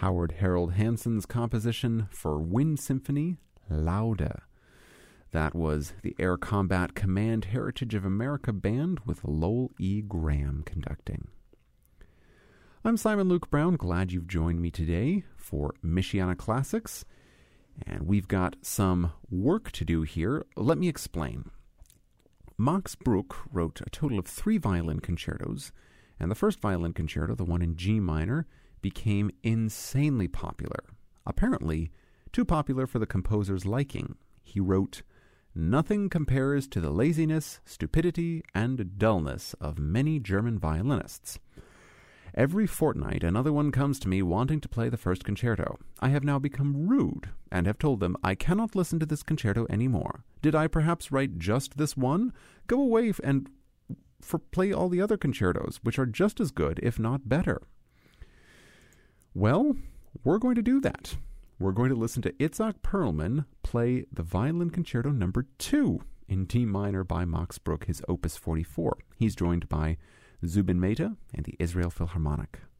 Howard Harold Hanson's composition for Wind Symphony, Lauda. That was the Air Combat Command Heritage of America Band with Lowell E. Graham conducting. I'm Simon Luke Brown, glad you've joined me today for Michiana Classics, and we've got some work to do here. Let me explain. Max Bruch wrote a total of 3 violin concertos, and the first violin concerto, the one in G minor, became insanely popular. Apparently, too popular for the composer's liking. He wrote, "Nothing compares to the laziness, stupidity, and dullness of many German violinists. Every fortnight another one comes to me wanting to play the first concerto. I have now become rude and have told them I cannot listen to this concerto any more. Did I perhaps write just this one? Go away and play all the other concertos, which are just as good, if not better." Well, we're going to do that. We're going to listen to Itzhak Perlman play the Violin Concerto number 2 in D minor by Max Bruch, his Opus 44. He's joined by Zubin Mehta and the Israel Philharmonic.